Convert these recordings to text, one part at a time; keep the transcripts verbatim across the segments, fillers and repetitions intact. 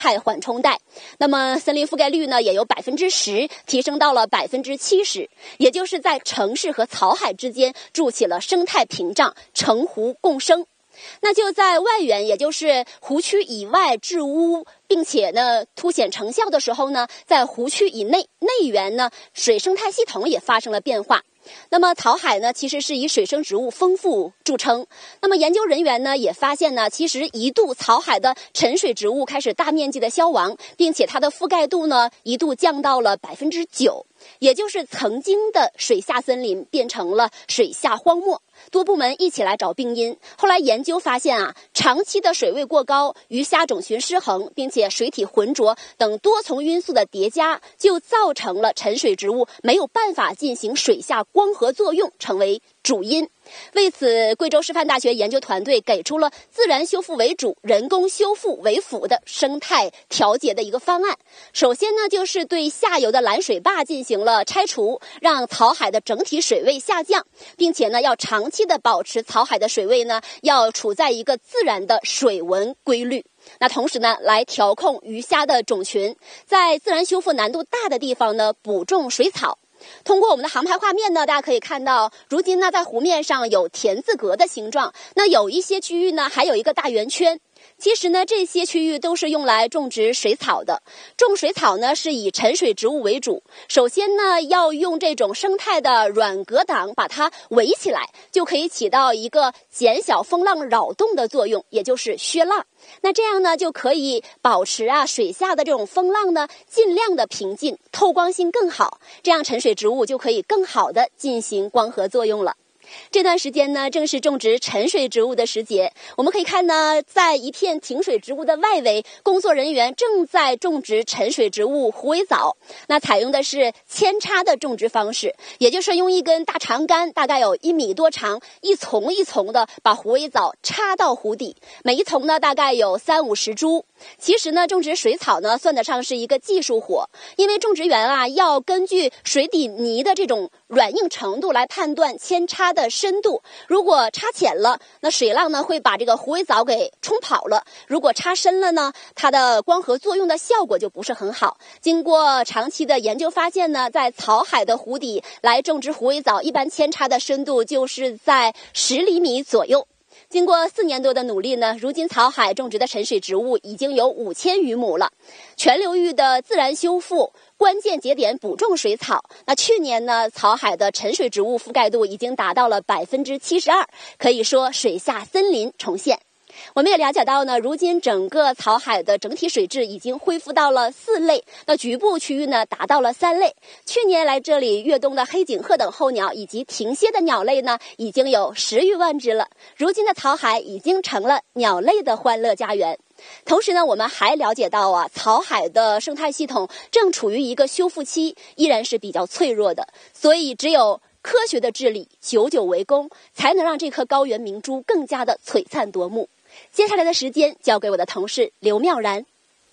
态缓冲带。那么森林覆盖率呢，也由百分之十提升到了百分之七十，也就是在城市和草海之间筑起了生态屏障，城湖共生。那就在外缘，也就是湖区以外治污，并且呢凸显成效的时候呢，在湖区以内内缘呢，水生态系统也发生了变化。那么草海呢，其实是以水生植物丰富著称。那么研究人员呢也发现呢，其实一度草海的沉水植物开始大面积的消亡，并且它的覆盖度呢一度降到了百分之九，也就是曾经的水下森林变成了水下荒漠。多部门一起来找病因，后来研究发现啊，长期的水位过高、鱼虾种群失衡，并且水体浑浊等多重因素的叠加，就造成了沉水植物没有办法进行水下光合作用，成为主因。为此，贵州师范大学研究团队给出了自然修复为主、人工修复为辅的生态调节的一个方案。首先呢，就是对下游的拦水坝进行了拆除，让草海的整体水位下降，并且呢，要长期的保持草海的水位呢，要处在一个自然的水文规律。那同时呢，来调控鱼虾的种群，在自然修复难度大的地方呢，补种水草。通过我们的航拍画面呢，大家可以看到，如今呢，在湖面上有田字格的形状，那有一些区域呢，还有一个大圆圈。其实呢，这些区域都是用来种植水草的。种水草呢，是以沉水植物为主。首先呢，要用这种生态的软隔挡把它围起来，就可以起到一个减小风浪扰动的作用，也就是削浪。那这样呢，就可以保持啊水下的这种风浪呢尽量的平静，透光性更好，这样沉水植物就可以更好的进行光合作用了。这段时间呢，正是种植沉水植物的时节。我们可以看呢，在一片停水植物的外围，工作人员正在种植沉水植物虎尾藻。那采用的是扦插的种植方式，也就是用一根大长杆，大概有一米多长，一丛一丛的把虎尾藻插到湖底，每一丛呢大概有三五十株。其实呢，种植水草呢算得上是一个技术活，因为种植员啊要根据水底泥的这种软硬程度来判断扦插的深度。如果插浅了，那水浪呢会把这个虎尾藻给冲跑了；如果插深了呢，它的光合作用的效果就不是很好。经过长期的研究发现呢，在草海的湖底来种植虎尾藻，一般扦插的深度就是在十厘米左右。经过四年多的努力呢，如今草海种植的沉水植物已经有五千余亩了。全流域的自然修复关键节点补种水草，那去年呢，草海的沉水植物覆盖度已经达到了百分之七十二，可以说水下森林重现。我们也了解到呢，如今整个草海的整体水质已经恢复到了四类，那局部区域呢达到了三类。去年来这里越冬的黑颈鹤等候鸟以及停歇的鸟类呢，已经有十余万只了。如今的草海已经成了鸟类的欢乐家园。同时呢，我们还了解到啊，草海的生态系统正处于一个修复期，依然是比较脆弱的，所以只有科学的治理，久久为功，才能让这颗高原明珠更加的璀璨夺目。接下来的时间交给我的同事刘妙然。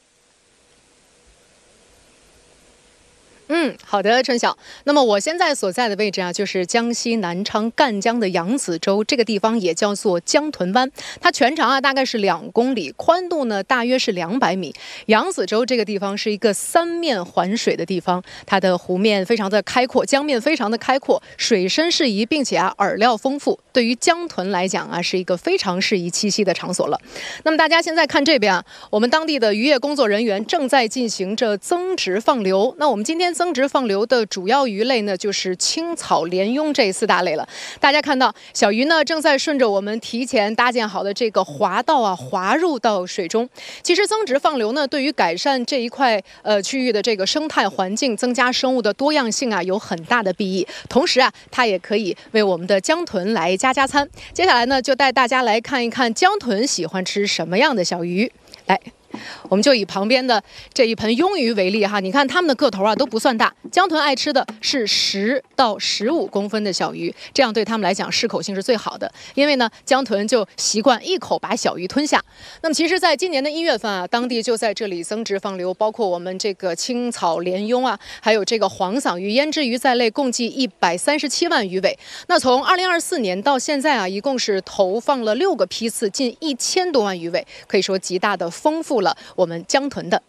嗯，好的，春晓。那么我现在所在的位置啊，就是江西南昌赣江的扬子洲，这个地方也叫做江豚湾，它全长啊大概是两公里，宽度呢大约是两百米。扬子洲这个地方是一个三面环水的地方，它的湖面非常的开阔，江面非常的开阔，水深适宜，并且啊饵料丰富，对于江豚来讲啊是一个非常适宜栖息的场所了。那么大家现在看这边啊，我们当地的渔业工作人员正在进行着增殖放流。那我们今天增殖放流的主要鱼类呢，就是青草鲢鳙这四大类了。大家看到小鱼呢正在顺着我们提前搭建好的这个滑道啊滑入到水中。其实增殖放流呢，对于改善这一块呃区域的这个生态环境，增加生物的多样性啊，有很大的裨益。同时啊，它也可以为我们的江豚来加加餐。接下来呢，就带大家来看一看江豚喜欢吃什么样的小鱼。来，我们就以旁边的这一盆鳙鱼为例哈，你看它们的个头啊都不算大，江豚爱吃的是十到十五公分的小鱼，这样对它们来讲适口性是最好的，因为呢江豚就习惯一口把小鱼吞下。那么其实在今年的一月份啊，当地就在这里增殖放流，包括我们这个青草鲢鳙啊，还有这个黄嗓鱼、胭脂鱼在内，共计一百三十七万鱼尾。那从二零二四年到现在啊，一共是投放了六个批次，近一千多万鱼尾，可以说极大的丰富了了我们江豚的